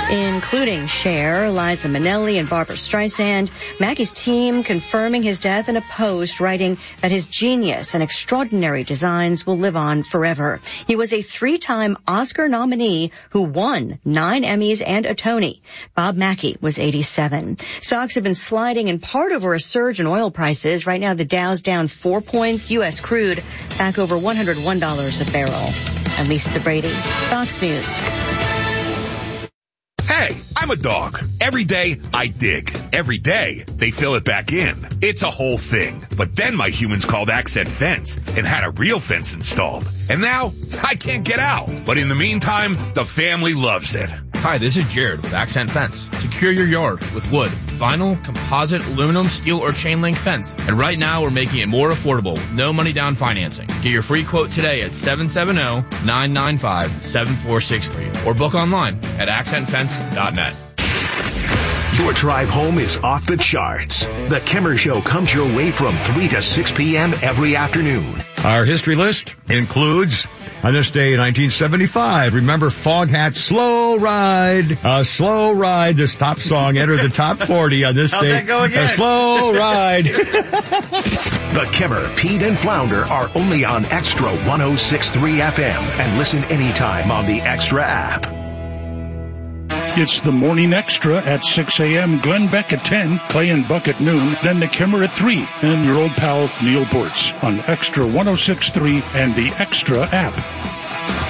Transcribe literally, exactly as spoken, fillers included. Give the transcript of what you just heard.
including Cher, Liza Minnelli, and Barbara Streisand. Mackey's team confirming his death in a post, writing that his genius and extraordinary designs will live on forever. He was a three-time Oscar nominee who won nine Emmys and a Tony. Bob Mackey was eighty-seven. Stocks have been sliding in part over a surge in oil prices. Right now, the Dow's down four points. U S crude back over one hundred one dollars a barrel. I'm Lisa Brady, Fox News. Hey, I'm a dog. Every day, I dig. Every day, they fill it back in. It's a whole thing. But then my humans called Accent Fence and had a real fence installed. And now, I can't get out. But in the meantime, the family loves it. Hi, this is Jared with Accent Fence. Secure your yard with wood, vinyl, composite, aluminum, steel, or chain link fence. And right now, we're making it more affordable with no money down financing. Get your free quote today at seven seven zero, nine nine five, seven four six three or book online at accent fence dot net. Your drive home is off the charts. The Kimmer Show comes your way from three to six p.m. every afternoon. Our history list includes, on this day in nineteen seventy-five, remember Foghat's Slow Ride. A Slow Ride, this top song entered the top forty on this How'd day. that go again? A Slow Ride. The Kimmer, Pete, and Flounder are only on Extra one oh six point three F M and listen anytime on the Extra app. It's the Morning Extra at six a.m., Glenn Beck at ten, Clay and Buck at noon, then the Kimmer at three, and your old pal Neil Bortz on Extra one oh six point three and the Extra app.